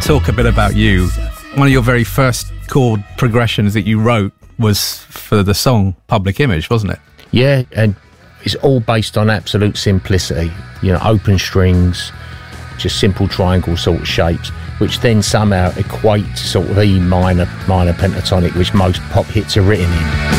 talk a bit about you. One of your very first chord progressions that you wrote was for the song Public Image, wasn't it? Yeah, and it's all based on absolute simplicity. You know, open strings, just simple triangle sort of shapes, which then somehow equate to sort of E minor pentatonic, which most pop hits are written in.